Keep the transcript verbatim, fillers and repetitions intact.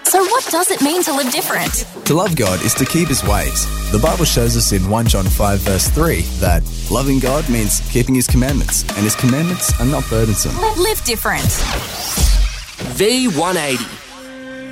So what does it mean to live different? To love God is to keep his ways. The Bible shows us in First John five verse three that loving God means keeping his commandments, and his commandments are not burdensome. Live different. V one eighty.